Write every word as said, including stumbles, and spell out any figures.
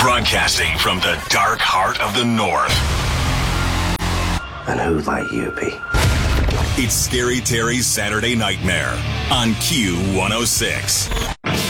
Broadcasting from the dark heart of the North. And who'd like you be? It's Scary Terry's Saturday Nightmare on Q one oh six.